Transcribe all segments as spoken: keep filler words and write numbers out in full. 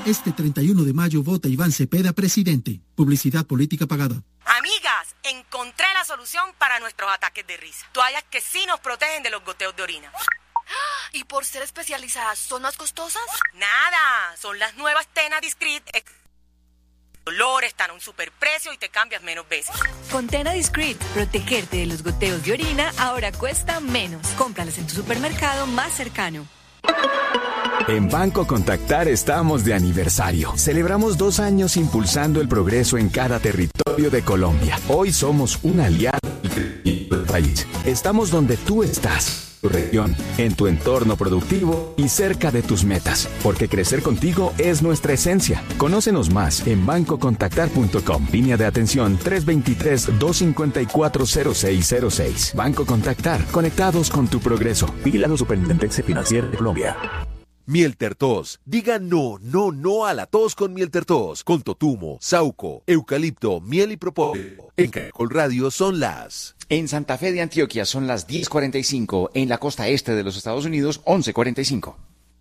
Este treinta y uno de mayo vota Iván Cepeda presidente. Publicidad política pagada. Amigas, encontré la solución para nuestros ataques de risa. Toallas que sí nos protegen de los goteos de orina. ¿Y por ser especializadas, son más costosas? Nada, son las nuevas Tena Discreet. El olor están a un superprecio y te cambias menos veces. Con Tena Discreet, protegerte de los goteos de orina ahora cuesta menos. Cómpralas en tu supermercado más cercano. En Banco Contactar estamos de aniversario. Celebramos dos años impulsando el progreso en cada territorio de Colombia. Hoy somos un aliado del país. Estamos donde tú estás. Tu región, en tu entorno productivo y cerca de tus metas, porque crecer contigo es nuestra esencia. Conócenos más en banco contactar punto com. Línea de atención tres dos tres, dos cinco cuatro, cero seis cero seis. Banco Contactar, conectados con tu progreso. Vigilado Superintendencia Financiera de Colombia. Miel Tertos. Diga no, no, no a la tos con Miel Tertos. Con totumo, sauco, eucalipto, miel y propóleo. En Caracol Radio son las... En Santa Fe de Antioquia son las diez cuarenta y cinco. En la costa este de los Estados Unidos, once cuarenta y cinco.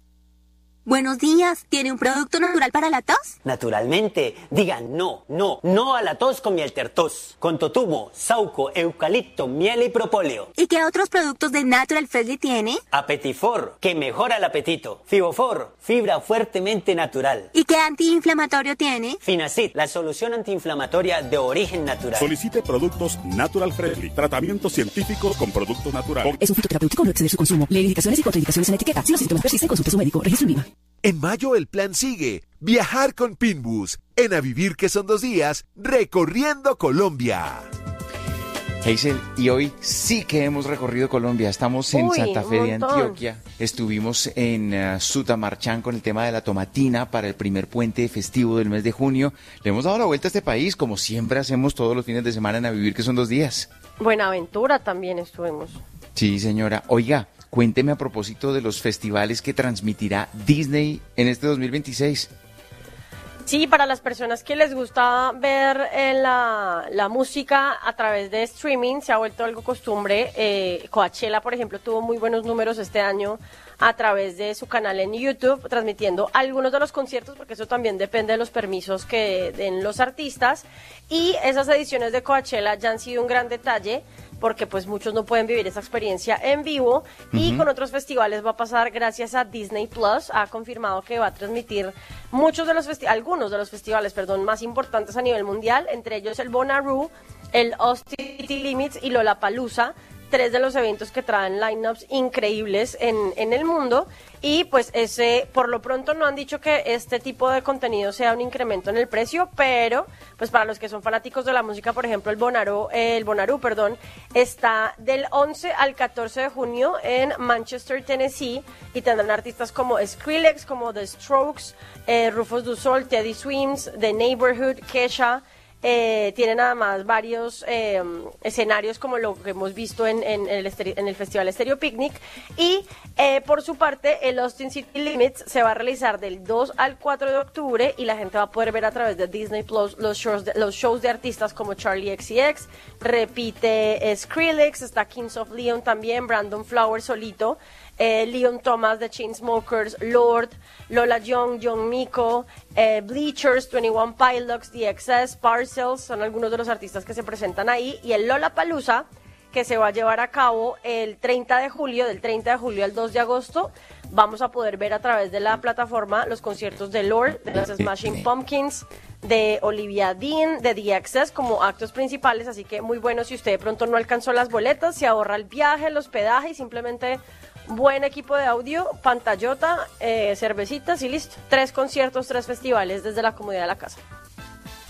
Buenos días, ¿tiene un producto natural para la tos? Naturalmente, digan no, no, no a la tos con Miel Tertos. Con totumo, sauco, eucalipto, miel y propóleo. ¿Y qué otros productos de Natural Freshly tiene? Apetifor, que mejora el apetito. Fibofor, fibra fuertemente natural. ¿Y qué antiinflamatorio tiene? Finacid, la solución antiinflamatoria de origen natural. Solicite productos Natural Freshly, tratamientos científicos con productos naturales. Es un fitoterapéutico, no exceder su consumo. Lee indicaciones y contraindicaciones en la etiqueta. Si los síntomas persisten, consulte a su médico. Registro en Viva. En mayo el plan sigue. Viajar con Pinbus. En A Vivir que son dos días, recorriendo Colombia. Hazel, y hoy sí que hemos recorrido Colombia. Estamos en Uy, Santa Fe de montón. Antioquia. Estuvimos en uh, Sutamarchán con el tema de la tomatina para el primer puente festivo del mes de junio. Le hemos dado la vuelta a este país, como siempre hacemos todos los fines de semana en A Vivir que son dos días. Buenaventura también estuvimos. Sí, señora. Oiga, cuénteme a propósito de los festivales que transmitirá Disney en este dos mil veintiséis. Sí, para las personas que les gusta ver eh, la, la música a través de streaming, se ha vuelto algo costumbre. Eh, Coachella, por ejemplo, tuvo muy buenos números este año a través de su canal en YouTube, transmitiendo algunos de los conciertos, porque eso también depende de los permisos que den los artistas. Y esas ediciones de Coachella ya han sido un gran detalle, porque pues muchos no pueden vivir esa experiencia en vivo. Uh-huh. Y con otros festivales va a pasar gracias a Disney Plus. Ha confirmado que va a transmitir muchos de los festi- algunos de los festivales, perdón, más importantes a nivel mundial, entre ellos el Bonnaroo, el Austin City Limits y Lollapalooza, tres de los eventos que traen lineups increíbles en, en el mundo. Y pues ese, por lo pronto no han dicho que este tipo de contenido sea un incremento en el precio, pero pues para los que son fanáticos de la música, por ejemplo, el Bonnaroo, eh, el Bonnaroo, perdón, está del once al catorce de junio en Manchester, Tennessee, y tendrán artistas como Skrillex, como The Strokes, eh, Rufus Du Sol, Teddy Swims, The Neighborhood, Kesha. Eh, tienen además varios eh, escenarios como lo que hemos visto en, en, el, estere- en el Festival Stereo Picnic. Y eh, por su parte el Austin City Limits se va a realizar del dos al cuatro de octubre y la gente va a poder ver a través de Disney Plus los shows de, los shows de artistas como Charlie X C X, repite eh, Skrillex, está Kings of Leon también, Brandon Flowers solito, Eh, Leon Thomas, The Chainsmokers, Lord, Lola Young, Young Miko, eh, Bleachers, veintiuno Pilots, The X S, Parcels, son algunos de los artistas que se presentan ahí, y el Lollapalooza, que se va a llevar a cabo el treinta de julio, del treinta de julio al dos de agosto, vamos a poder ver a través de la plataforma los conciertos de Lord, de los Smashing Pumpkins, de Olivia Dean, de The X S como actos principales, así que muy bueno si usted de pronto no alcanzó las boletas, se ahorra el viaje, el hospedaje y simplemente buen equipo de audio, pantallota, eh, cervecitas y listo. Tres conciertos, tres festivales desde la comodidad de la casa.